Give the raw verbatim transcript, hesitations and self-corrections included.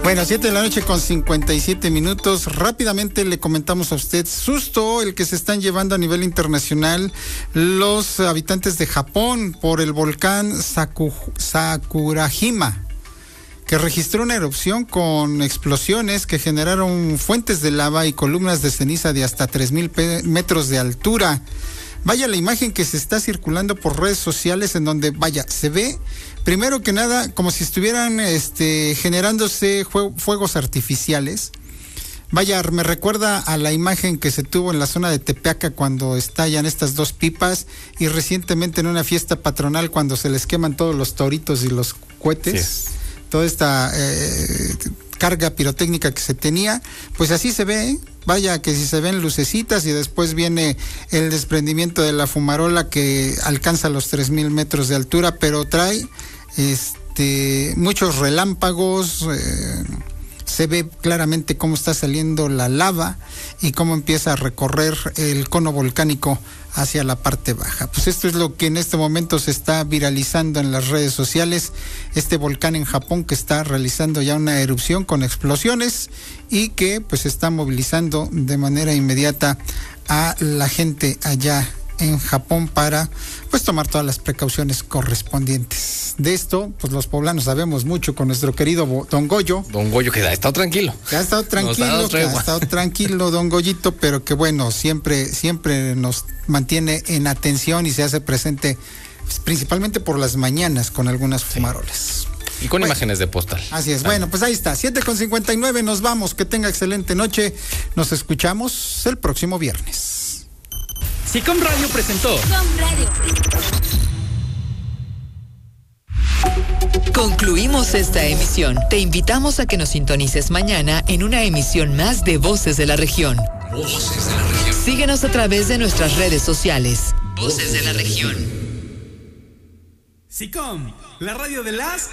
Bueno, siete de la noche con cincuenta y siete minutos. Rápidamente le comentamos a usted, susto el que se están llevando a nivel internacional los habitantes de Japón por el volcán Saku, Sakurajima, que registró una erupción con explosiones que generaron fuentes de lava y columnas de ceniza de hasta tres mil metros de altura. Vaya la imagen que se está circulando por redes sociales en donde, vaya, se ve, primero que nada, como si estuvieran este, generándose jue- fuegos artificiales. Vaya, me recuerda a la imagen que se tuvo en la zona de Tepeaca cuando estallan estas dos pipas y recientemente en una fiesta patronal cuando se les queman todos los toritos y los cohetes. Sí. Toda esta eh, carga pirotécnica que se tenía, pues así se ve, ¿eh? Vaya que si se ven lucecitas y después viene el desprendimiento de la fumarola que alcanza los tres mil metros de altura, pero trae este muchos relámpagos, eh, se ve claramente cómo está saliendo la lava y cómo empieza a recorrer el cono volcánico hacia la parte baja. Pues esto es lo que en este momento se está viralizando en las redes sociales, este volcán en Japón que está realizando ya una erupción con explosiones y que pues está movilizando de manera inmediata a la gente allá en Japón para pues tomar todas las precauciones correspondientes. De esto, pues los poblanos sabemos mucho con nuestro querido Don Goyo. Don Goyo que ha estado tranquilo. Que ha estado tranquilo, que ha estado tranquilo Don Goyito, pero que bueno, siempre, siempre nos mantiene en atención y se hace presente pues, principalmente por las mañanas con algunas fumarolas. Y con bueno, imágenes de postal. Así es. Bueno, pues ahí está. siete con cincuenta y nueve, nos vamos. Que tenga excelente noche. Nos escuchamos el próximo viernes. SICOM Radio presentó. SICOM Radio. Concluimos esta emisión. Te invitamos a que nos sintonices mañana en una emisión más de Voces de la Región. Voces de la Región. Síguenos a través de nuestras redes sociales. Voces de la Región. SICOM, la radio de las